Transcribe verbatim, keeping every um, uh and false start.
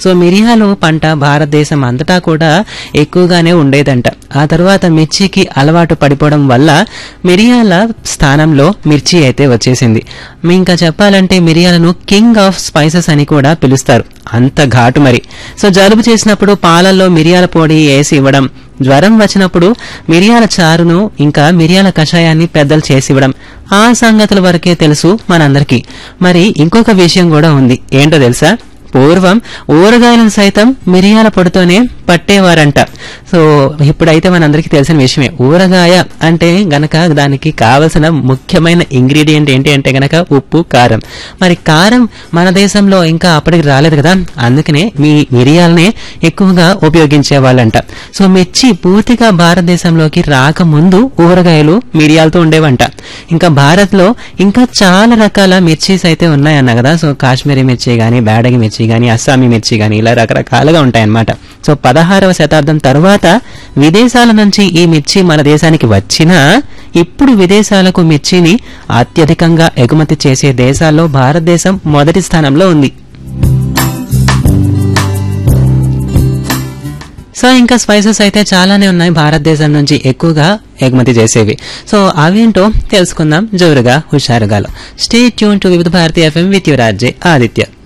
So మిరియాలు పంట భారతదేశం అంతటా కూడా ఎక్కువగానే ఉండేదంట. ఆ తర్వాత మిర్చికి అలవాటు పడిపోవడం వల్ల మిరియాల స్థానంలో మిర్చి అయితే వచ్చేసింది. ఇంకా చెప్పాలంటే మిరియాలను కింగ్ ఆఫ్ స్పైసెస్ అని కూడా పిలుస్తారు, అంత ఘాటు మరి. సో జలుబు చేసినప్పుడు పాలల్లో మిరియాల పొడి వేసి ఇవ్వడం, జ్వరం వచ్చినప్పుడు మిరియాల చారును ఇంకా మిరియాల కషాయాన్ని పెద్దలు చేసివ్వడం, ఆ సంగతుల వరకే తెలుసు మనందరికీ. మరి ఇంకొక విషయం కూడా ఉంది, ఏంటో తెలుసా? పూర్వం ఊరగాయలను సైతం మిరియాల పొడితోనే పట్టేవారంట. సో ఇప్పుడైతే మనందరికీ తెలిసిన విషయమే. ఊరగాయ అంటే గనక దానికి కావలసిన ముఖ్యమైన ఇంగ్రీడియంట్ ఏంటి అంటే గనక ఉప్పు, కారం. మరి కారం మన దేశంలో ఇంకా అప్పటికి రాలేదు కదా, అందుకనే మీ మిరియాలనే ఎక్కువగా ఉపయోగించే వాళ్ళంట. సో మిర్చి పూర్తిగా భారతదేశంలోకి రాకముందు ఊరగాయలు మిరియాలతో ఉండేవంట. ఇంకా భారత్ లో ఇంకా చాలా రకాల మిర్చీస్ అయితే ఉన్నాయన్నా కదా. సో కాశ్మీరీ మిర్చి గానీ, బ్యాడగి మిర్చి గానీ, అస్సామీ మిర్చి గానీ ఇలా రకరకాలుగా ఉంటాయన్నమాట. సో పదహారవ శతాబ్దం తరువాత విదేశాల నుంచి ఈ మిర్చి మన దేశానికి వచ్చినా ఇప్పుడు విదేశాలకు మిర్చిని అత్యధికంగా ఎగుమతి చేసే దేశాల్లో భారతదేశం మొదటి స్థానంలో ఉంది. సో ఇంకా స్పైసెస్ అయితే చాలానే ఉన్నాయి భారతదేశం నుంచి ఎక్కువగా ఎగుమతి చేసేవి. సో అవేంటో తెలుసుకుందాం జోరుగా హుషారుగాలో. స్టే ట్యూన్ టు వివిధ Bharati FM with your RJ Aditya.